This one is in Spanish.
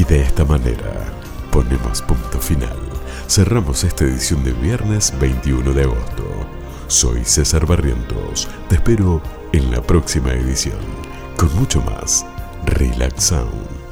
de esta manera ponemos punto final. Cerramos esta edición de viernes 21 de agosto. Soy César Barrientos. Te espero en la próxima edición con mucho más Relax Sound.